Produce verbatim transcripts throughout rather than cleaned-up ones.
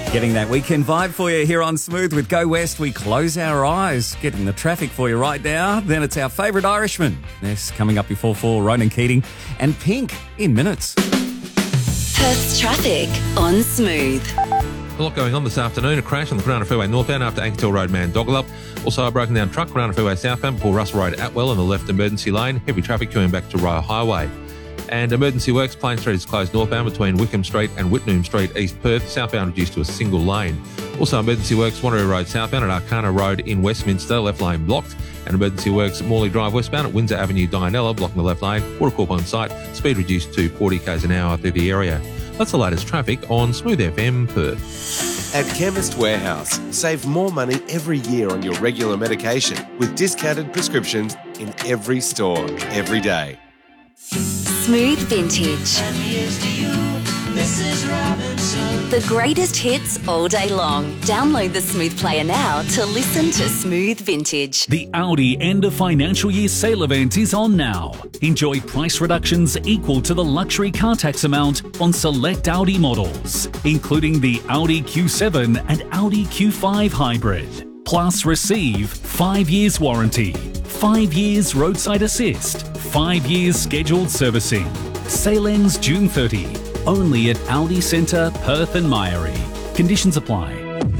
Getting that weekend vibe for you here on Smooth with Go West. We close our eyes, getting the traffic for you right now. Then it's our favourite Irishman. This coming up before four, Ronan Keating and Pink in minutes. Perth's traffic on Smooth. A lot going on this afternoon. A crash on the Corona Freeway northbound after Ankertel Road Mandoglup. Also a broken down truck, Corona Freeway southbound before Russell Road Atwell in the left emergency lane. Heavy traffic coming back to Ryle Highway. And emergency works, Plain Street is closed northbound between Wickham Street and Whitnum Street, East Perth. Southbound reduced to a single lane. Also emergency works, Wanneroo Road southbound at Arcana Road in Westminster, left lane blocked. And emergency works, Morley Drive westbound at Windsor Avenue, Dianella, blocking the left lane. Watercorp on site, speed reduced to forty k's an hour through the area. That's the latest traffic on Smooth F M Perth. At Chemist Warehouse, save more money every year on your regular medication with discounted prescriptions in every store, every day. Smooth Vintage. The greatest hits all day long. Download the Smooth Player now to listen to Smooth Vintage. The Audi end of financial year sale event is on now. Enjoy price reductions equal to the luxury car tax amount on select Audi models, including the Audi Q seven and Audi Q five Hybrid. Plus receive five years warranty, five years roadside assist, five years scheduled servicing. Sale ends June thirtieth. Only at Audi Centre, Perth and Myery. Conditions apply.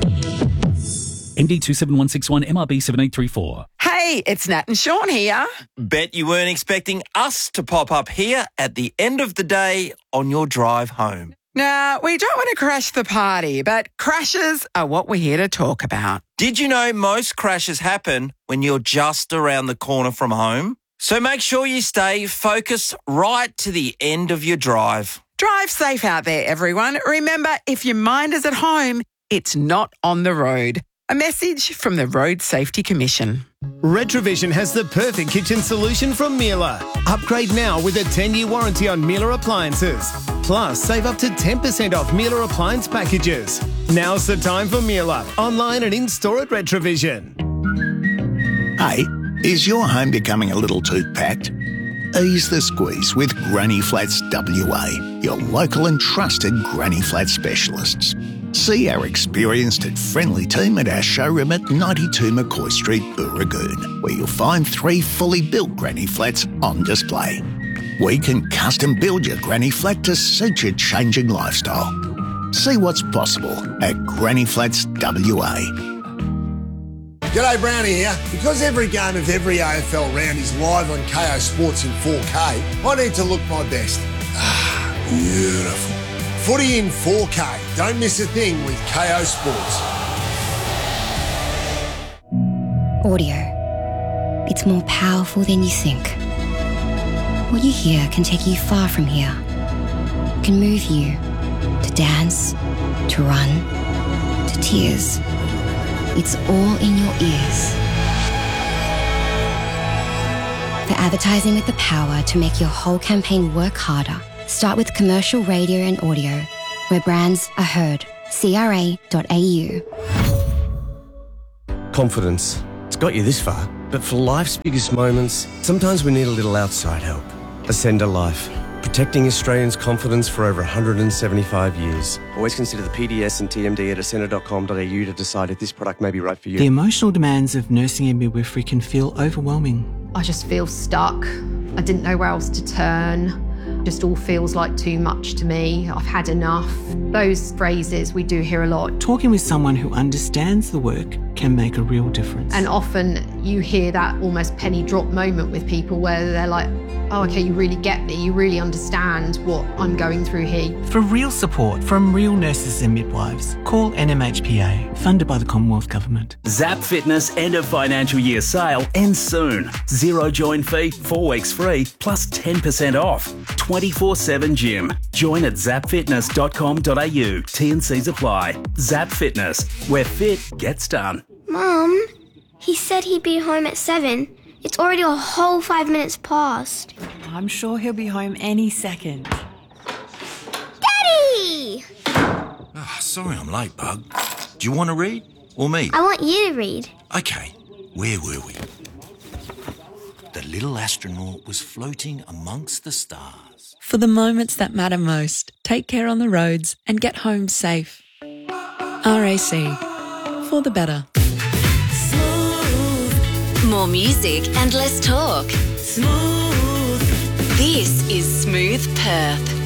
M D two seven one six one, M R B seven eight three four. Hey, it's Nat and Sean here. Bet you weren't expecting us to pop up here at the end of the day on your drive home. Now, we don't want to crash the party, but crashes are what we're here to talk about. Did you know most crashes happen when you're just around the corner from home? So make sure you stay focused right to the end of your drive. Drive safe out there, everyone. Remember, if your mind is at home, it's not on the road. A message from the Road Safety Commission. Retrovision has the perfect kitchen solution from Miele. Upgrade now with a ten-year warranty on Miele appliances. Plus, save up to ten percent off Miele appliance packages. Now's the time for Miele. Online and in-store at Retrovision. Hey, is your home becoming a little too packed? Ease the squeeze with Granny Flats W A, your local and trusted Granny Flat specialists. See our experienced and friendly team at our showroom at ninety-two McCoy Street, Booragoon, where you'll find three fully built Granny Flats on display. We can custom build your Granny Flat to suit your changing lifestyle. See what's possible at Granny Flats W A. G'day, Brownie here. Because every game of every A F L round is live on K O Sports in four K, I need to look my best. Ah, beautiful. Footy in four K. Don't miss a thing with K O Sports. Audio. It's more powerful than you think. What you hear can take you far from here. It can move you to dance, to run, to tears. It's all in your ears. For advertising with the power to make your whole campaign work harder, start with commercial radio and audio, where brands are heard. C R A dot A U. Confidence. It's got you this far. But for life's biggest moments, sometimes we need a little outside help. Ascender Life. Protecting Australians' confidence for over one hundred seventy-five years. Always consider the P D S and T M D at ascender dot com dot A U to decide if this product may be right for you. The emotional demands of nursing and midwifery can feel overwhelming. I just feel stuck. I didn't know where else to turn. Just all feels like too much to me. I've had enough. Those phrases we do hear a lot. Talking with someone who understands the work can make a real difference. And often you hear that almost penny drop moment with people where they're like, oh, okay, you really get me. You really understand what I'm going through here. For real support from real nurses and midwives, call N M H P A, funded by the Commonwealth Government. Zap Fitness end of financial year sale ends soon. Zero join fee, four weeks free, plus ten percent off. twenty-four seven gym. Join at zap fitness dot com dot A U. T and C's apply. Zap Fitness, where fit gets done. Mum, he said he'd be home at seven. It's already a whole five minutes past. I'm sure he'll be home any second. Daddy! Oh, sorry I'm late, Bug. Do you want to read? Or me? I want you to read. Okay, where were we? The little astronaut was floating amongst the stars. For the moments that matter most, take care on the roads and get home safe. R A C. For the better. More music and less talk. Smooth. This is Smooth Perth.